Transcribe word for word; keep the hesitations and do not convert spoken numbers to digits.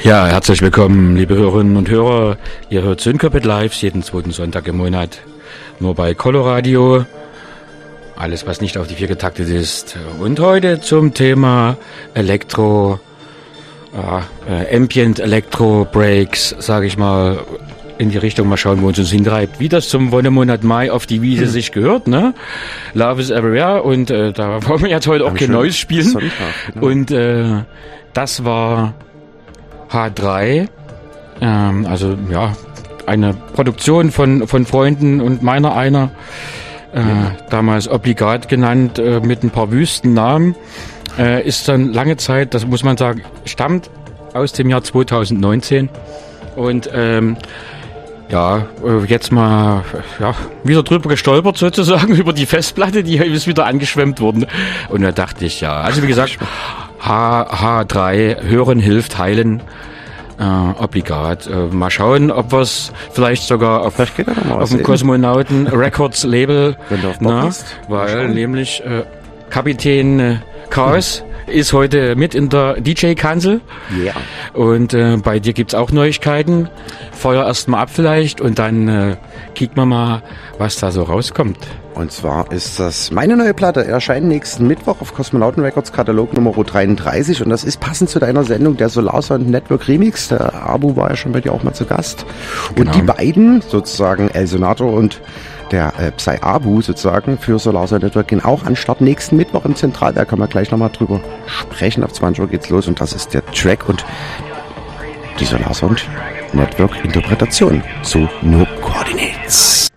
Ja, herzlich willkommen, liebe Hörerinnen und Hörer. Ihr hört Syncopet Live jeden zweiten Sonntag im Monat. Nur bei Coloradio. Alles, was nicht auf die vier getaktet ist. Und heute zum Thema Elektro, äh, Ambient Electro Breaks, sage ich mal, in die Richtung. Mal schauen, wo uns uns hintreibt. Wie das zum Wonnemonat Mai auf die Wiese sich gehört, ne? Love is everywhere. Und äh, da wollen wir jetzt heute auch kein Neues spielen. Sonntag, genau. Und äh, das war H drei, ähm, also ja, eine Produktion von von Freunden und meiner einer, äh, ja. damals Obligat genannt, äh, mit ein paar Wüstennamen, äh, ist dann lange Zeit, das muss man sagen, stammt aus dem Jahr zweitausendneunzehn und ähm, ja, jetzt mal ja, wieder drüber gestolpert sozusagen über die Festplatte, die ist wieder angeschwemmt worden und da dachte ich, ja, also wie gesagt, H, H drei, hören hilft, heilen, äh, Obligat. Äh, mal schauen, ob wir es vielleicht sogar auf, vielleicht geht er noch mal auf dem Kosmonauten Records Label, wenn du auf na, bist, weil nämlich äh, Kapitän äh, Chaos hm. ist heute mit in der D J-Kanzel. Ja. Und äh, bei dir gibt's auch Neuigkeiten. Feuer erst mal ab vielleicht und dann äh, kicken wir mal, was da so rauskommt. Und zwar ist das meine neue Platte, erscheint nächsten Mittwoch auf Kosmonauten Records Katalog Nummer dreiunddreißig und das ist passend zu deiner Sendung, der Solar Sound Network Remix. Der Abu war ja schon bei dir auch mal zu Gast. Genau. Und die beiden, sozusagen El Sonato und der äh, Psy Abu sozusagen für Solar Sound Network, gehen auch an Start nächsten Mittwoch im Zentralwerk. Können wir gleich nochmal drüber sprechen. Ab zwanzig Uhr geht's los und das ist der Track und die Solar Sound Network Interpretation zu No Coordinates.